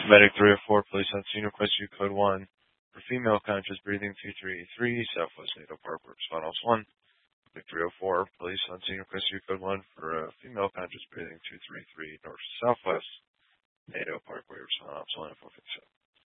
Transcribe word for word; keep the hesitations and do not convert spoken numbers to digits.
Medic three oh four, police on scene, request you code one. For female conscious breathing two three three, Southwest NATO Park Works, Funhouse one. Medic three oh four, police on scene, request you code one. For uh, female conscious breathing two three three, North Southwest NATO Park Works, Funhouse one.